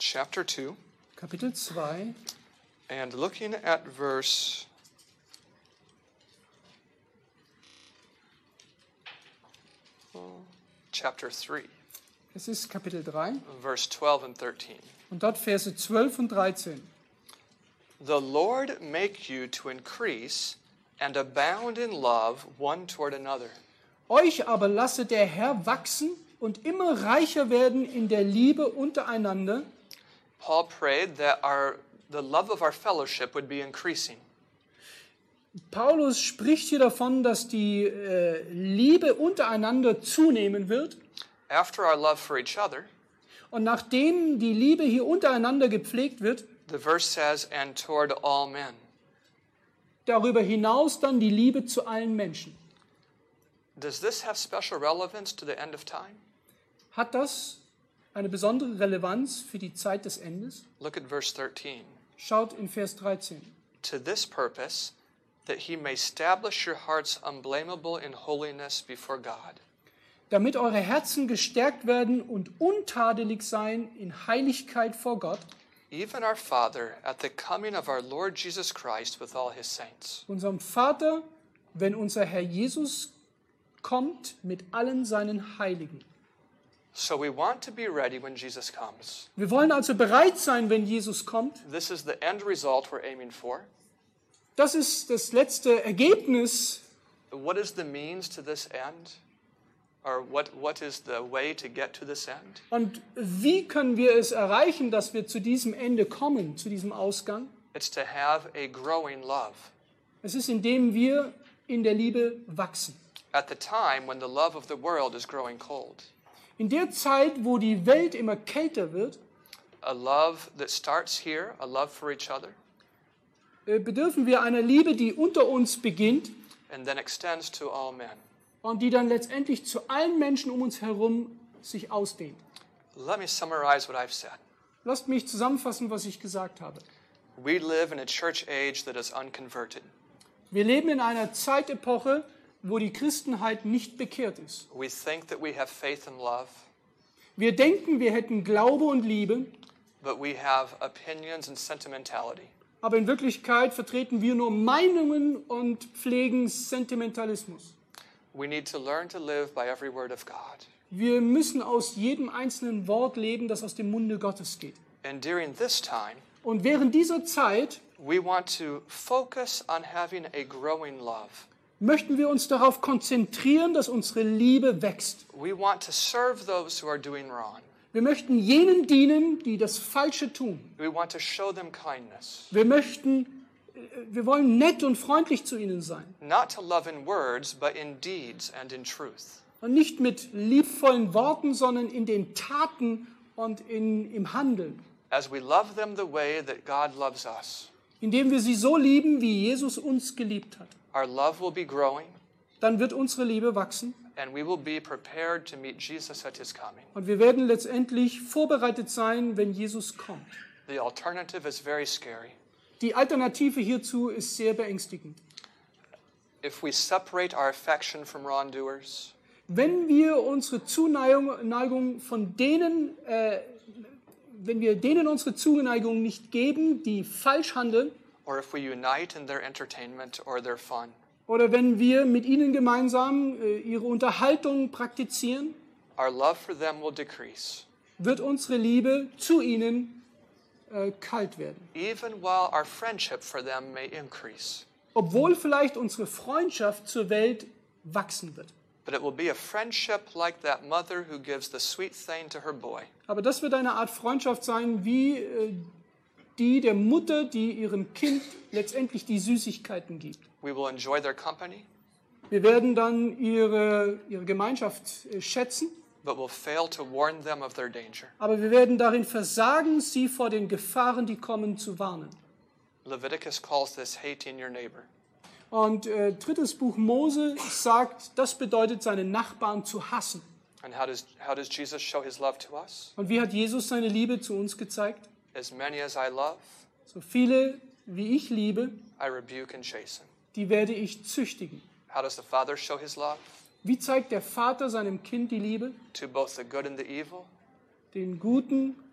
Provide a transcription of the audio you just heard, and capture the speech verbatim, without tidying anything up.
chapter two, Kapitel zwei, and looking at verse uh, chapter three, es ist Kapitel drei verse twelve and thirteen. und dort Verse zwölf und dreizehn. The Lord make you to increase and abound in love one toward another. Euch aber lasse der Herr wachsen und immer reicher werden in der Liebe untereinander. Paul prayed that our the love of our fellowship would be increasing. Paulus spricht hier davon, dass die äh, Liebe untereinander zunehmen wird. After our love for each other, Und nachdem die Liebe hier untereinander gepflegt wird, the verse says, and toward all men. darüber hinaus dann die Liebe zu allen Menschen. Does this have special relevance to the end of time? Hat das eine besondere Relevanz für die Zeit des Endes? Look at verse thirteen. Schaut in Vers dreizehn. To this purpose, that he may establish your hearts unblameable in holiness before God. Damit eure Herzen gestärkt werden und untadelig sein in Heiligkeit vor Gott, Even our Father at the coming of our Lord Jesus Christ with all his saints. unserem Vater, wenn unser Herr Jesus kommt mit allen seinen Heiligen. So we want to be ready when Jesus comes. Wir wollen also bereit sein, wenn Jesus kommt. This is the end result we're aiming for. Das ist das letzte Ergebnis. What is the means to this end? Or what, what is the way to get to this end? Und wie können wir es erreichen, dass wir zu diesem Ende kommen, zu diesem Ausgang? It's to have a growing love. Es ist, indem wir in der Liebe wachsen. At the time when the love of the world is growing cold. In der Zeit, wo die Welt immer kälter wird, A love that starts here, a love for each other, äh, bedürfen wir einer Liebe, die unter uns beginnt and then extends to all men. und die dann letztendlich zu allen Menschen um uns herum sich ausdehnt. Let me summarize what I've said. Lasst mich zusammenfassen, was ich gesagt habe. We live in a church age that is unconverted. Wir leben in einer Zeitepoche, wo die Christenheit nicht bekehrt ist. We think that we have faith and love, Wir denken, wir hätten Glaube und Liebe, but we have opinions and sentimentality. aber in Wirklichkeit vertreten wir nur Meinungen und pflegen Sentimentalismus. We need to learn to live by every word of God. Wir müssen aus jedem einzelnen Wort leben, das aus dem Munde Gottes geht. And during this time, Und während dieser Zeit we want to focus on having a growing love. möchten wir uns darauf konzentrieren, dass unsere Liebe wächst. We want to serve those who are doing wrong. Wir möchten jenen dienen, die das Falsche tun. We want to show them kindness. Wir möchten, äh, wir wollen nett und freundlich zu ihnen sein. Not to love in words, but in deeds and in truth. Und nicht mit liebvollen Worten, sondern in den Taten und in, im Handeln. As we love them the way that God loves us, Indem wir sie so lieben, wie Jesus uns geliebt hat. our love will be growing, Dann wird unsere Liebe wachsen and we will be prepared to meet Jesus at his coming. und wir werden letztendlich vorbereitet sein, wenn Jesus kommt. The alternative is very scary. Die Alternative hierzu ist sehr beängstigend. If we separate our affection from wrongdoers, Wenn wir unsere Zuneigung Neigung von denen, äh, wenn wir denen unsere Zuneigung nicht geben, die falsch handeln, or if we unite in their entertainment or their fun, oder wenn wir mit ihnen gemeinsam äh, ihre Unterhaltung praktizieren, our love for them will decrease, wird unsere Liebe zu ihnen äh, kalt werden. even while our friendship for them may increase. Obwohl vielleicht unsere Freundschaft zur Welt wachsen wird. But it will be a friendship like that mother who gives the sweet thing to her boy. Aber das wird eine Art Freundschaft sein, wie äh, die der Mutter, die ihrem Kind letztendlich die Süßigkeiten gibt. We will enjoy their company, Wir werden dann ihre, ihre Gemeinschaft äh, schätzen, but will fail to warn them of their danger. aber wir werden darin versagen, sie vor den Gefahren, die kommen, zu warnen. Leviticus calls this hating your neighbor. Und äh, drittes Buch Mose sagt, das bedeutet, seinen Nachbarn zu hassen. And how does, how does Jesus show his love to us? Und wie hat Jesus seine Liebe zu uns gezeigt? As many as I love, So viele, wie ich liebe, I rebuke and chasten. die werde ich züchtigen. How does the Father show his love? Wie zeigt der Vater seinem Kind die Liebe? To both the good and the evil, Den Guten